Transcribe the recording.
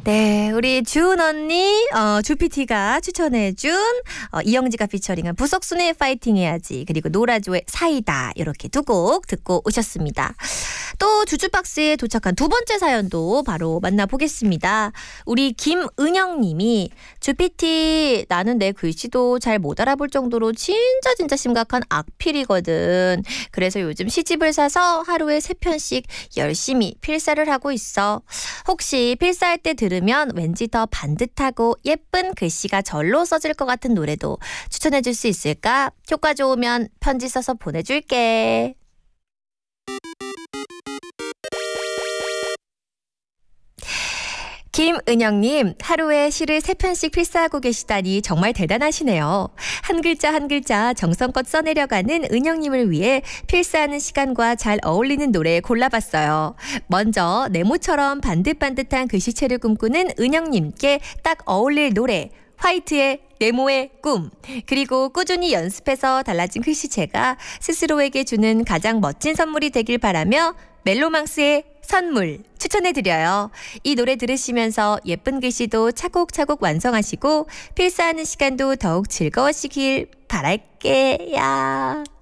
네, 우리 준 언니, 주피티가 추천해준 이영지가 피처링한 부석순의 파이팅 해야지, 그리고 노라조의 사이다, 이렇게 두 곡 듣고 오셨습니다. 또 주주박스에 도착한 두 번째 사연도 바로 만나보겠습니다. 우리 김은영 님이 주피티, 나는 내 글씨도 잘 못 알아볼 정도로 진짜 심각한 악필이거든. 그래서 요즘 시집을 사서 하루에 3편씩 열심히 필사를 하고 있어. 혹시 필사할 때 들으면 왠지 더 반듯하고 예쁜 글씨가 절로 써질 것 같은 노래도 추천해 줄 수 있을까? 효과 좋으면 편지 써서 보내줄게. 김은영님, 하루에 시를 3편씩 필사하고 계시다니 정말 대단하시네요. 한 글자 한 글자 정성껏 써내려가는 은영님을 위해 필사하는 시간과 잘 어울리는 노래 골라봤어요. 먼저 네모처럼 반듯반듯한 글씨체를 꿈꾸는 은영님께 딱 어울릴 노래, 화이트의 네모의 꿈. 그리고 꾸준히 연습해서 달라진 글씨체가 스스로에게 주는 가장 멋진 선물이 되길 바라며 멜로망스의 선물 추천해드려요. 이 노래 들으시면서 예쁜 글씨도 차곡차곡 완성하시고 필사하는 시간도 더욱 즐거우시길 바랄게요.